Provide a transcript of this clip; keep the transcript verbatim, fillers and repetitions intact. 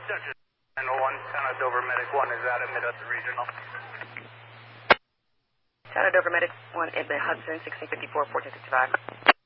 nine oh one, Santa Dover Medic one is out of Mid-Hudson Regional. Santa Dover Medic one, at the Hudson, sixteen fifty-four, fourteen sixty-five.